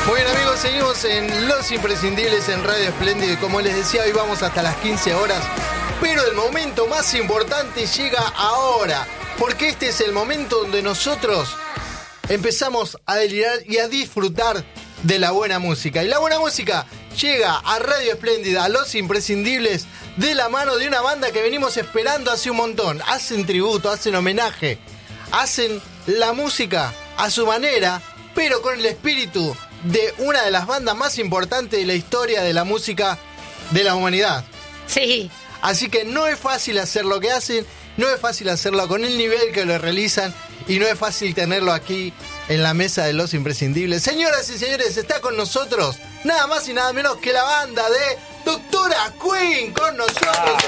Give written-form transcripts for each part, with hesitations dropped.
Muy bien, amigos, seguimos en Los Imprescindibles en Radio Espléndido y como les decía, hoy vamos hasta las 15 horas, pero el momento más importante llega ahora, porque este es el momento donde nosotros empezamos a delirar y a disfrutar de la buena música. Y la buena música llega a Radio Espléndida, a Los Imprescindibles, de la mano de una banda que venimos esperando hace un montón. Hacen tributo, hacen homenaje, hacen la música a su manera, pero con el espíritu de una de las bandas más importantes de la historia de la música de la humanidad. Sí. Así que no es fácil hacer lo que hacen, no es fácil hacerlo con el nivel que lo realizan y no es fácil tenerlo aquí en la mesa de Los Imprescindibles. Señoras y señores, está con nosotros nada más y nada menos que la banda de Doctora Queen con nosotros.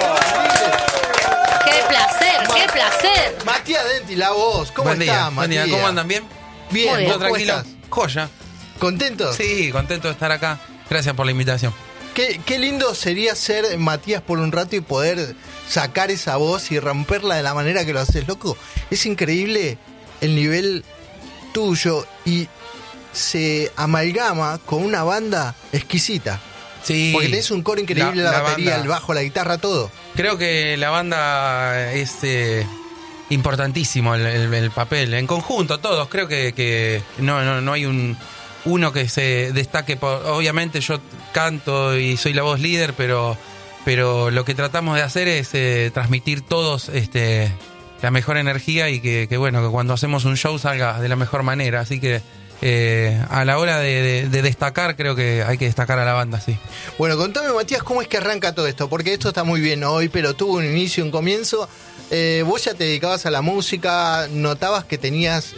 ¡Qué placer, qué placer! Matías Denti, la voz. ¿Cómo estás, Matías? ¿Cómo andan? ¿Bien? Bien, Muy bien. ¿vos ¿Todo cómo tranquilo? estás? Joya. ¿Contentos? Sí, contento de estar acá. Gracias por la invitación. Qué lindo sería ser Matías por un rato y poder sacar esa voz y romperla de la manera que lo haces, loco. Es increíble el nivel tuyo y se amalgama con una banda exquisita. Sí. Porque tenés un coro increíble, la batería, banda, el bajo, la guitarra, todo. Creo que la banda es importantísimo el papel. En conjunto, todos. Creo que no hay uno que se destaque. Obviamente yo canto y soy la voz líder, pero lo que tratamos de hacer es transmitir todos la mejor energía y que cuando hacemos un show salga de la mejor manera. Así que a la hora de destacar, creo que hay que destacar a la banda, sí. Bueno, contame, Matías, ¿cómo es que arranca todo esto? Porque esto está muy bien hoy, pero tuvo un inicio, un comienzo. Vos ya te dedicabas a la música, notabas que tenías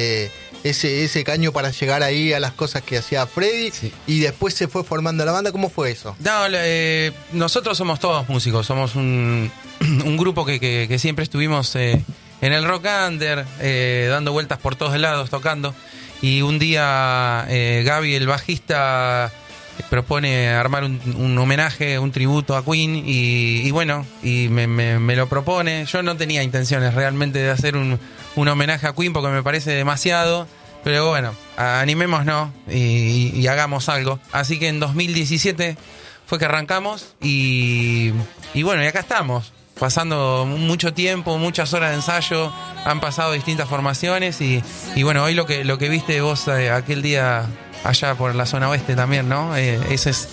ese caño para llegar ahí a las cosas que hacía Freddy, sí. Y después se fue formando la banda. ¿Cómo fue eso? No, nosotros somos todos músicos, somos un grupo que siempre estuvimos en el rock under, dando vueltas por todos lados, tocando. Y un día Gaby, el bajista, propone armar un homenaje, un tributo a Queen y me lo propone. Yo no tenía intenciones realmente de hacer un homenaje a Queen porque me parece demasiado, pero bueno, animémonos y hagamos algo. Así que en 2017 fue que arrancamos y acá estamos, pasando mucho tiempo, muchas horas de ensayo, han pasado distintas formaciones y hoy lo que viste vos aquel día allá por la zona oeste también, ¿no? Esa es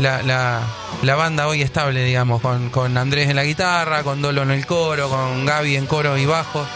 la banda hoy estable, digamos, con Andrés en la guitarra, con Dolo en el coro, con Gaby en coro y bajo.